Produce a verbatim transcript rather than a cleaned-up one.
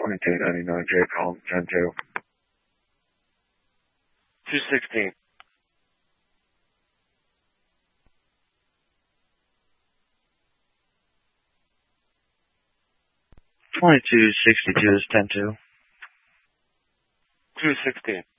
twenty-two ninety-nine, J call, ten two. two sixteen. twenty-two sixty-two is ten two. two sixteen.